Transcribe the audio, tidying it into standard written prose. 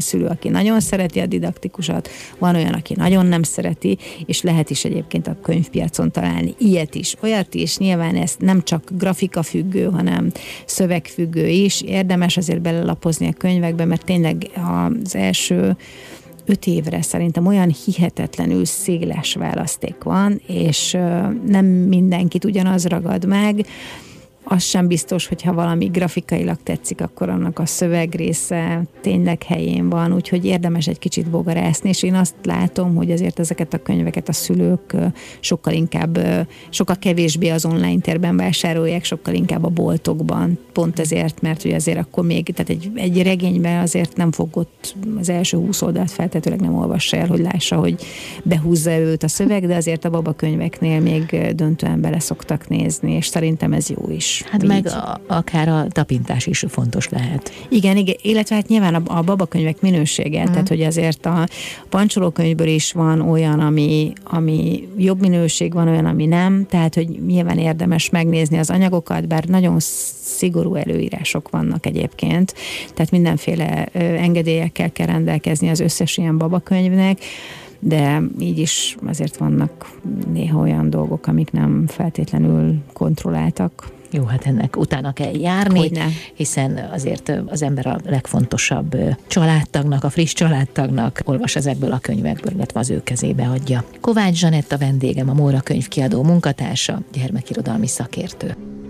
szülő, aki nagyon szereti a didaktikusat, van olyan, aki nagyon nem szereti, és lehet is egyébként a könyvpiacon találni ilyet is, olyat is. Nyilván ez nem csak grafika függő, hanem szövegfüggő is. Érdemes azért belelapozni a könyvekbe, mert tényleg az első 5 évre szerintem olyan hihetetlenül széles választék van, és nem mindenkit ugyanaz ragad meg. Az sem biztos, hogyha valami grafikailag tetszik, akkor annak a szövegrésze tényleg helyén van, úgyhogy érdemes egy kicsit bogarászni, és én azt látom, hogy azért ezeket a könyveket a szülők sokkal kevésbé az online térben vásárolják, sokkal inkább a boltokban, pont ezért, mert ugye azért akkor még, tehát egy regényben azért nem fog ott az első 20 oldalt feltetőleg nem olvassa el, hogy lássa, hogy behúzza őt a szöveg, de azért a babakönyveknél még döntően bele szoktak nézni, és szerintem ez jó is. Hát meg akár a tapintás is fontos lehet. Igen, illetve hát nyilván a babakönyvek minősége, tehát hogy azért a pancsolókönyvből is van olyan, ami jobb minőség, van olyan, ami nem, tehát hogy nyilván érdemes megnézni az anyagokat, bár nagyon szigorú előírások vannak egyébként, tehát mindenféle engedélyekkel kell rendelkezni az összes ilyen babakönyvnek, de így is azért vannak néha olyan dolgok, amik nem feltétlenül kontrolláltak. Jó, hát ennek utána kell járni, Hogyne. hiszen azért az ember a legfontosabb családtagnak, a friss családtagnak olvas ezekből a könyvekből, illetve az ő kezébe adja. Kovács Zsanett a vendégem, a Móra könyvkiadó munkatársa, gyermekirodalmi szakértő.